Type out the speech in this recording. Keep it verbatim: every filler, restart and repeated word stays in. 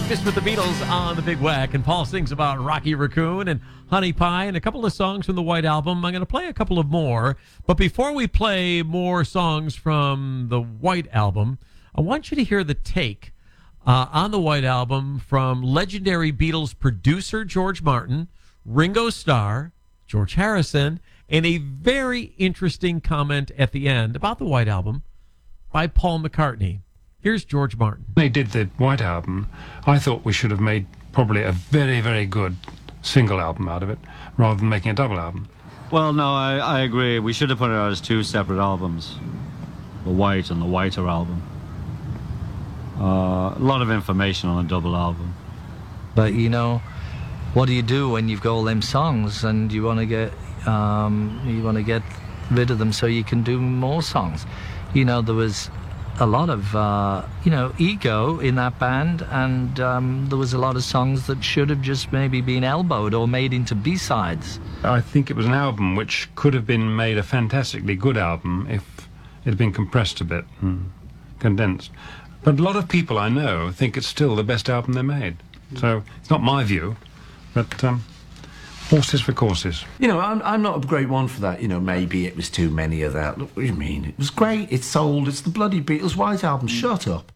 Breakfast with the Beatles on the Big Wack, and Paul sings about Rocky Raccoon and Honey Pie and a couple of songs from the White Album. I'm going to play a couple of more, but before we play more songs from the White Album, I want you to hear the take uh, on the White Album from legendary Beatles producer George Martin, Ringo Starr, George Harrison, and a very interesting comment at the end about the White Album by Paul McCartney. Here's George Martin. They did the White Album. I thought we should have made probably a very, very good single album out of it, rather than making a double album. Well, no, I, I agree. We should have put it out as two separate albums. The White and the Whiter album. Uh, a lot of information on a double album. But, you know, what do you do when you've got all them songs and you want to get, um, you want to get rid of them so you can do more songs? You know, there was a lot of, uh, you know, ego in that band, and um, there was a lot of songs that should have just maybe been elbowed or made into B-sides. I think it was an album which could have been made a fantastically good album if it had been compressed a bit and condensed. But a lot of people I know think it's still the best album they made. So it's not my view, but um, horses for courses. You know, I'm, I'm not a great one for that. You know, maybe it was too many of that. Look, what do you mean? It was great. It sold. It's the bloody Beatles White Album. Shut up.